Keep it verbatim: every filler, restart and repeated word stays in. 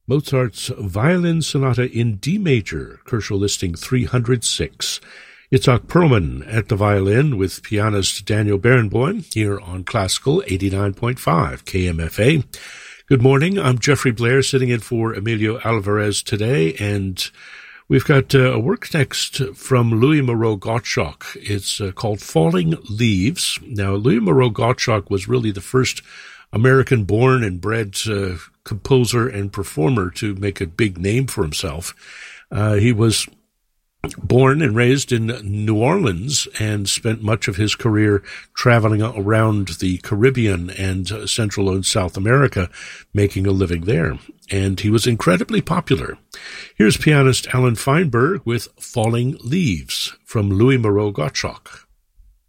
Mozart's Violin Sonata in D major, Kershaw listing three hundred six. Itzhak Perlman at the violin with pianist Daniel Barenboim here on Classical eighty-nine point five K M F A. Good morning. I'm Jeffrey Blair sitting in for Emilio Alvarez today, and we've got uh, a work text from Louis Moreau Gottschalk. It's uh, called Falling Leaves. Now, Louis Moreau Gottschalk was really the first American-born and bred uh, composer and performer to make a big name for himself. Uh, he was born and raised in New Orleans and spent much of his career traveling around the Caribbean and Central and South America, making a living there. And he was incredibly popular. Here's pianist Alan Feinberg with Falling Leaves from Louis Moreau Gottschalk.